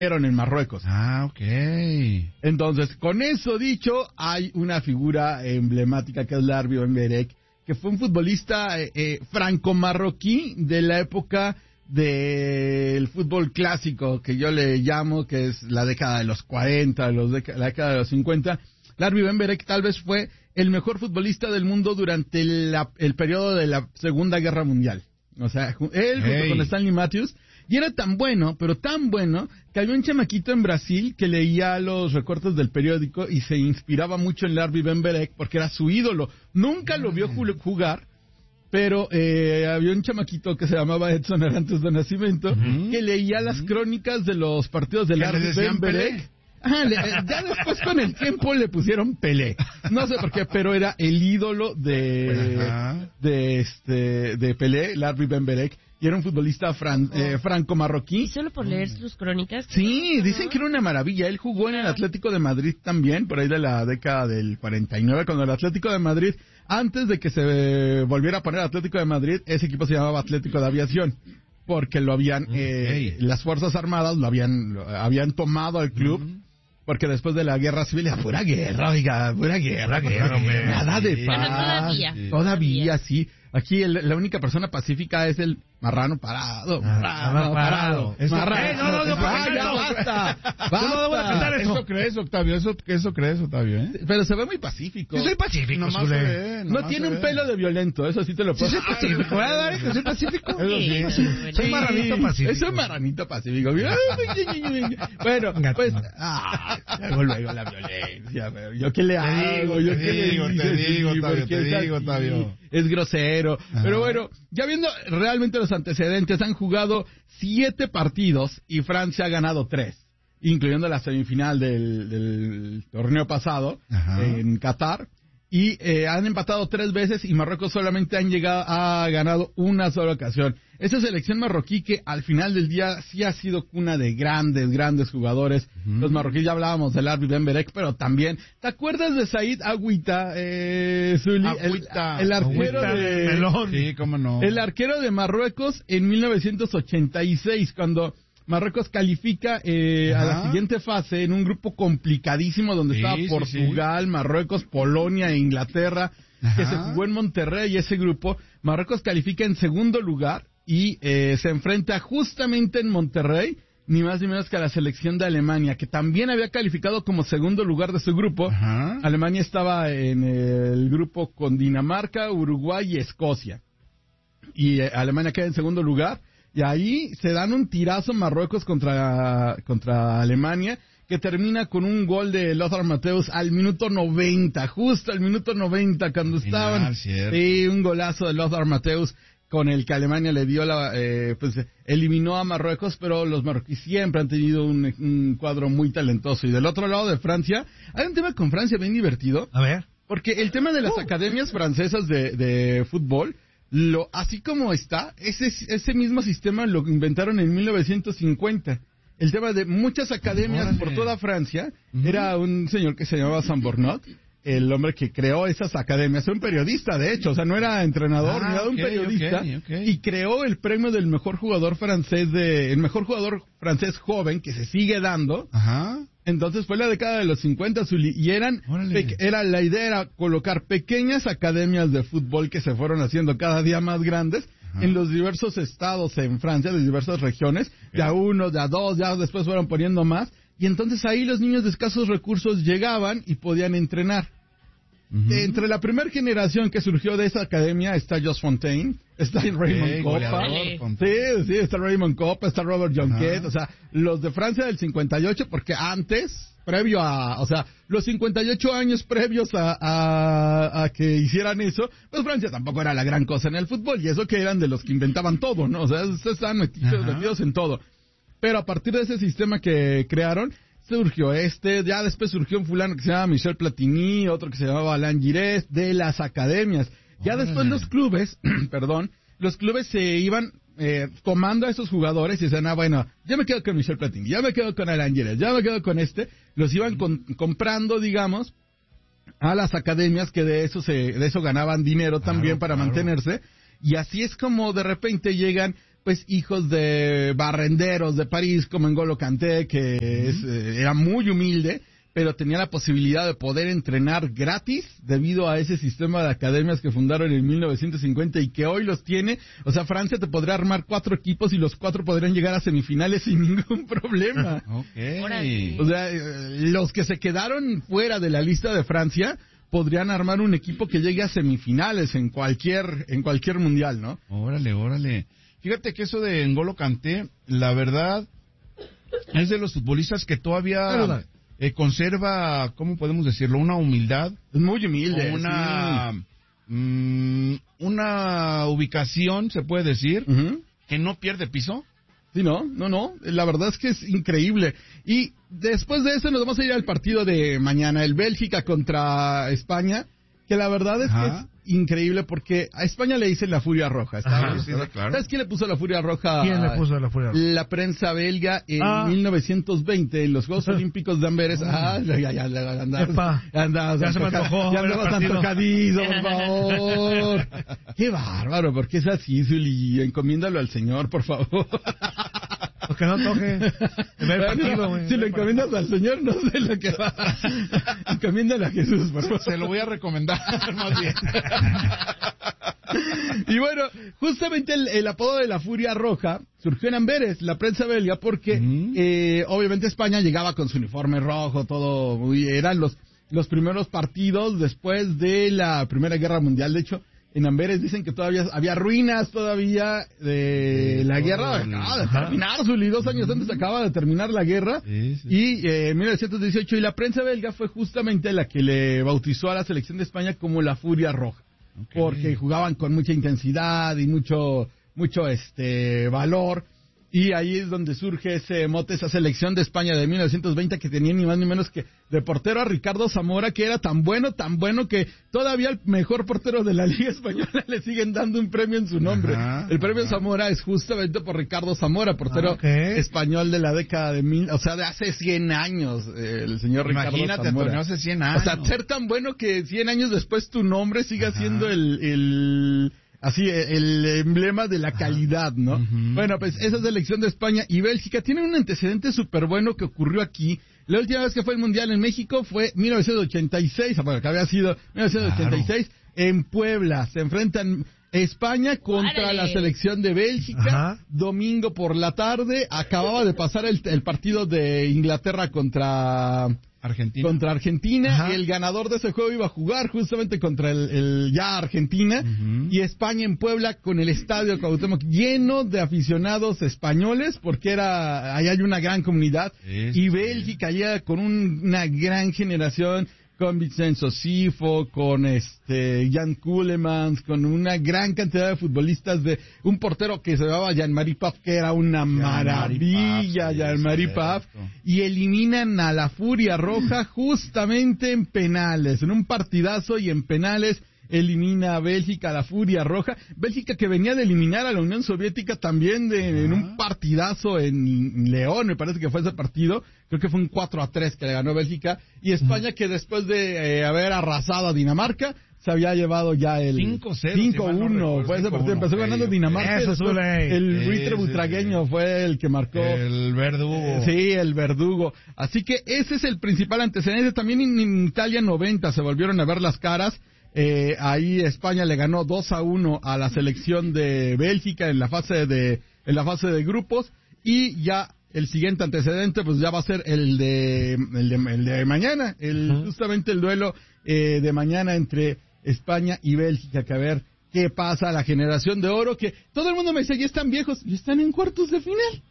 en Marruecos. Ok. Entonces, con eso dicho, hay una figura emblemática que es Larbi Ben Berek, que fue un futbolista franco-marroquí de la época del fútbol clásico, que yo le llamo, que es la década de los 40, la década de los 50. Larbi Ben Berek tal vez fue el mejor futbolista del mundo durante el periodo de la Segunda Guerra Mundial. O sea, él junto con Stanley Matthews. Y era tan bueno, pero tan bueno, que había un chamaquito en Brasil que leía los recortes del periódico y se inspiraba mucho en Larbi Ben Berek porque era su ídolo. Nunca lo vio jugar, pero había un chamaquito que se llamaba Edson Arantes de Nacimiento que leía las crónicas de los partidos de Larbi Ben Berek. Ya después con el tiempo le pusieron Pelé. No sé por qué, pero era el ídolo de Pelé, Larbi Ben Berek. Y era un futbolista franco-marroquí. ¿Y solo por leer sus crónicas? Sí, dicen que era una maravilla. Él jugó en el Atlético de Madrid también, por ahí de la década del 49, cuando el Atlético de Madrid, antes de que se volviera a poner Atlético de Madrid, ese equipo se llamaba Atlético de Aviación, porque lo habían, las Fuerzas Armadas lo habían tomado al club. Porque después de la guerra civil, pura guerra, oiga, pura guerra, nada de paz. Todavía, sí. Aquí la única persona pacífica es el marrano parado. Marrano. No, ya basta. No debo de pensar eso. ¿Eso crees, Octavio? ¿Eso crees, Octavio? Pero se ve muy pacífico. Yo soy pacífico, No tiene un pelo de violento, eso sí te lo puedo decir. Sí, soy pacífico. ¿Voy a dar que soy pacífico? Soy marranito pacífico. Soy marranito pacífico. Bueno, pues... luego la violencia. ¿Yo qué le hago? Te digo, Octavio. Es grosero. Pero bueno, ya viendo realmente los antecedentes, han jugado 7 partidos y Francia ha ganado 3, incluyendo la semifinal del torneo pasado en Qatar. Y han empatado 3 veces y Marruecos solamente ha ganado una sola ocasión. Esa selección marroquí que al final del día sí ha sido cuna de grandes jugadores. Los marroquíes, ya hablábamos del Larbi Ben Berek, pero también, ¿te acuerdas de Said Agüita, Zuli? El arquero de Melón. Sí, cómo no. El arquero de Marruecos en 1986, cuando Marruecos califica a la siguiente fase en un grupo complicadísimo donde estaba Portugal, Marruecos, Polonia e Inglaterra, que se jugó en Monterrey. Ese grupo, Marruecos califica en segundo lugar y se enfrenta justamente en Monterrey, ni más ni menos que a la selección de Alemania, que también había calificado como segundo lugar de su grupo. Alemania estaba en el grupo con Dinamarca, Uruguay y Escocia. Y Alemania queda en segundo lugar. Y ahí se dan un tirazo Marruecos contra Alemania, que termina con un gol de Lothar Matthäus al minuto 90, justo al minuto 90, cuando estaban. Sí, un golazo de Lothar Matthäus con el que Alemania le dio eliminó a Marruecos, pero los marroquíes siempre han tenido un cuadro muy talentoso. Y del otro lado de Francia, hay un tema con Francia bien divertido. A ver. Porque el tema de las academias francesas de fútbol, así como está, ese mismo sistema lo inventaron en 1950. El tema de muchas academias por toda Francia, era un señor que se llamaba Sambornot, el hombre que creó esas academias, era un periodista de hecho, o sea, no era entrenador, era un periodista, y creó el premio del mejor jugador francés, el mejor jugador francés joven, que se sigue dando. Entonces fue la década de los 50, Zuli, y la idea era colocar pequeñas academias de fútbol que se fueron haciendo cada día más grandes en los diversos estados en Francia, de diversas regiones, de a 1, de a 2, ya después fueron poniendo más, y entonces ahí los niños de escasos recursos llegaban y podían entrenar. Entre la primera generación que surgió de esa academia está Jos Fontaine, está Raymond Coppa, sí, está Raymond Coppa, está Robert Jonquet, o sea, los de Francia del 58, porque antes, los 58 años previos a que hicieran eso, pues Francia tampoco era la gran cosa en el fútbol, y eso que eran de los que inventaban todo, ¿no? O sea, estaban metidos en todo. Pero a partir de ese sistema que crearon, surgió ya después surgió un fulano que se llama Michel Platini, otro que se llamaba Alain Giresse, de las academias. Ya después los clubes, los clubes se iban tomando a esos jugadores y decían, bueno, ya me quedo con Michel Platini, ya me quedo con Alain Giresse, ya me quedo con los iban comprando, digamos, a las academias, que de eso ganaban dinero también para mantenerse. Y así es como de repente llegan pues hijos de barrenderos de París, como N'Golo Kanté, que era muy humilde, pero tenía la posibilidad de poder entrenar gratis debido a ese sistema de academias que fundaron en 1950 y que hoy los tiene. O sea, Francia te podría armar 4 equipos y los 4 podrían llegar a semifinales sin ningún problema. Okay. O sea, los que se quedaron fuera de la lista de Francia podrían armar un equipo que llegue a semifinales en cualquier mundial, ¿no? Órale. Fíjate que eso de N'Golo Kanté, la verdad, es de los futbolistas que todavía conserva, ¿cómo podemos decirlo? Una humildad. Es muy humilde. Una ubicación, se puede decir, que no pierde piso. Sí, no. La verdad es que es increíble. Y después de eso nos vamos a ir al partido de mañana, el Bélgica contra España, que la verdad es que es increíble porque a España le dicen la Furia Roja. Claro. ¿Sabes quién le puso la Furia Roja? ¿Quién le puso la Furia Roja? La prensa belga en 1920, en los Juegos Olímpicos de Amberes. Ya se me antojó. Ya andabas antojadizo, por favor. Qué bárbaro, porque es así, Zuli. Encomiéndalo al Señor, por favor. Porque no toque ver partido, güey. Si lo encomiendas al Señor, no sé lo que va. Encomiéndalo a Jesús, por favor. Se lo voy a recomendar, más bien. Y bueno, justamente el apodo de la Furia Roja surgió en Amberes, la prensa belga, porque obviamente España llegaba con su uniforme rojo, todo, eran los primeros partidos después de la Primera Guerra Mundial. De hecho, en Amberes dicen que todavía había ruinas de la guerra. Acaba de terminar, Zuli, 2 años antes acaba de terminar la guerra. Y en 1918, y la prensa belga fue justamente la que le bautizó a la selección de España como la Furia Roja. Porque jugaban con mucha intensidad y mucho valor. Y ahí es donde surge ese mote, esa selección de España de 1920 que tenía ni más ni menos que de portero a Ricardo Zamora, que era tan bueno que todavía el mejor portero de la Liga Española le siguen dando un premio en su nombre. El premio Zamora es justamente por Ricardo Zamora, portero español de la década de hace 100 años, el señor Ricardo Zamora. Imagínate, Antonio, hace 100 años. O sea, ser tan bueno que 100 años después tu nombre siga siendo el emblema de la calidad, ¿no? Bueno, pues esa selección de España y Bélgica tienen un antecedente súper bueno que ocurrió aquí. La última vez que fue el Mundial en México fue 1986, bueno, que había sido 1986, en Puebla. Se enfrentan España contra la selección de Bélgica, domingo por la tarde. Acababa de pasar el partido de Inglaterra contra Argentina, y el ganador de ese juego iba a jugar justamente contra el ya Argentina, y España en Puebla con el estadio Cuauhtémoc lleno de aficionados españoles, porque ahí hay una gran comunidad, y Bélgica ya con una gran generación, con Vincenzo Sifo, con Jan Koelemans, con una gran cantidad de futbolistas, de un portero que se llamaba Jean-Marie Paf, que era una maravilla, Jean-Marie Paf, y eliminan a la Furia Roja justamente en penales, en un partidazo, y en penales elimina a Bélgica, a la Furia Roja. Bélgica que venía de eliminar a la Unión Soviética también en un partidazo en León, me parece que fue ese partido. Creo que fue un 4-3 que le ganó Bélgica. Y España que después de haber arrasado a Dinamarca, se había llevado ya el 5-1. Fue ese partido. Empezó ganando Dinamarca. El buitre butragueño fue el que marcó. El verdugo. Sí, el verdugo. Así que ese es el principal antecedente. También en Italia 90 se volvieron a ver las caras. Ahí España le ganó 2-1 a la selección de Bélgica en la fase de grupos, y ya el siguiente antecedente pues ya va a ser el de mañana, justamente el duelo de mañana entre España y Bélgica, que a ver qué pasa. La generación de oro, que todo el mundo me dice, ya están viejos, y están en cuartos de final.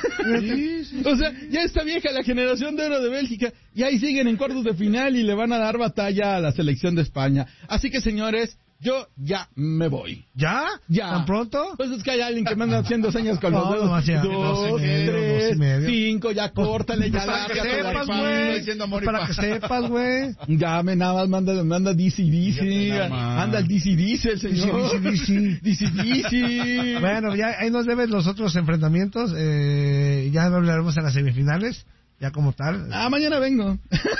O sea, ya está vieja la generación de oro de Bélgica, y ahí siguen en cuartos de final y le van a dar batalla a la selección de España. Así que, señores, yo ya me voy. ¿Ya? ¿Tan pronto? Pues es que hay alguien que me anda haciendo señas con los dedos. 2, 3, 5, ya córtale, ya lárgate. Para que sepas, güey. Ya nada más manda DC. Anda el DC el señor. DC. Bueno, ya ahí nos deben los otros enfrentamientos. Ya hablaremos en las semifinales. ya como tal. Mañana vengo.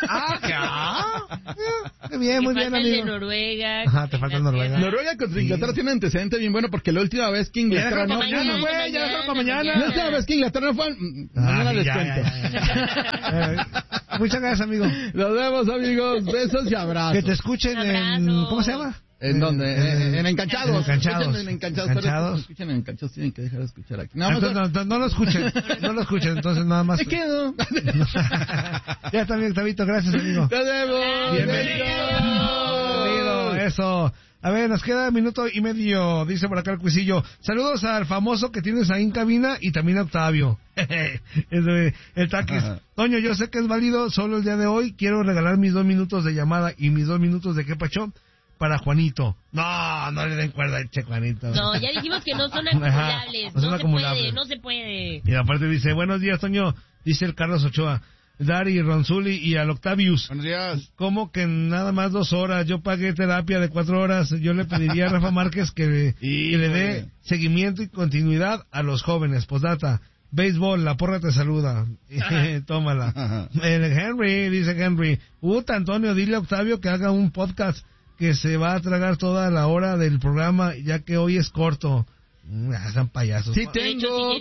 Qué bien, muy bien, amigo. De Noruega. Ajá, te falta Noruega. Noruega contra Inglaterra tiene un antecedente bien bueno porque la última vez que Inglaterra no mañana, fue. güey, ya déjalo para mañana. La última vez que Inglaterra no fue. Mañana les cuento. Muchas gracias, amigo. Nos vemos, amigos. Besos y abrazos. Que te escuchen en... ¿Cómo se llama? ¿En dónde? En Encanchados. En Encanchados. En Encanchados. Escuchen en Encanchados, tienen que dejar de escuchar aquí. No lo escuchen, entonces nada más. Me quedo. Ya está bien, Octavito, gracias, amigo. Nos vemos. Bienvenido. Eso. A ver, nos queda 1 minuto y medio, dice por acá el Cuisillo. Saludos al famoso que tienes ahí en cabina y también a Octavio. El Taquis. Toño, yo sé que es válido, solo el día de hoy quiero regalar mis 2 minutos de llamada y mis 2 minutos de qué pacho para Juanito. No le den cuerda a Che Juanito. No, ya dijimos que no son acumulables. No se puede. Y aparte dice, buenos días, Toño, dice el Carlos Ochoa. Dari, Ronzuli y al Octavius. Buenos días. ¿Cómo que nada más 2 horas? Yo pagué terapia de 4 horas. Yo le pediría a Rafa Márquez que le dé seguimiento y continuidad a los jóvenes. Postdata. Béisbol, la porra te saluda. Tómala. El Henry, dice Henry. Antonio, dile a Octavio que haga un podcast que se va a tragar toda la hora del programa, ya que hoy es corto. Son payasos. Sí tengo.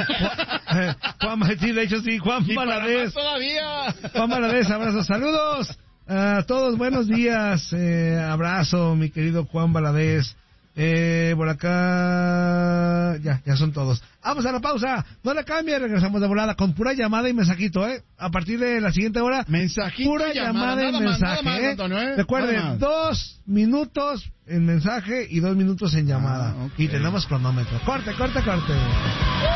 De hecho sí, Juan Valadez. Juan Valadez, abrazos, saludos a todos, buenos días, abrazo, mi querido Juan Valadez. Por acá ya son todos. Vamos a la pausa, no le cambie, regresamos de volada con pura llamada y mensajito, a partir de la siguiente hora. Mensajito, pura llamada y mensaje, Antonio, recuerden, 2 minutos en mensaje y 2 minutos en llamada. Okay. Y tenemos cronómetro. Corte.